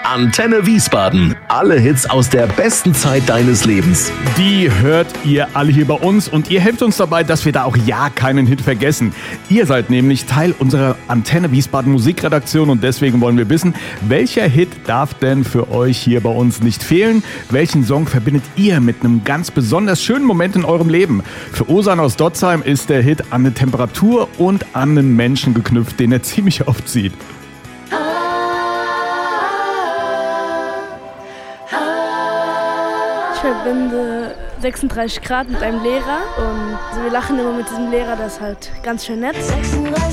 Antenne Wiesbaden. Alle Hits aus der besten Zeit deines Lebens. Die hört ihr alle hier bei uns und ihr helft uns dabei, dass wir da auch ja keinen Hit vergessen. Ihr seid nämlich Teil unserer Antenne Wiesbaden Musikredaktion und deswegen wollen wir wissen, welcher Hit darf denn für euch hier bei uns nicht fehlen? Welchen Song verbindet ihr mit einem ganz besonders schönen Moment in eurem Leben? Für Osan aus Dotzheim ist der Hit an eine Temperatur und an einen Menschen geknüpft, den er ziemlich oft sieht. Ich verbinde 36 Grad mit einem Lehrer und wir lachen immer mit diesem Lehrer, das ist halt ganz schön nett. 36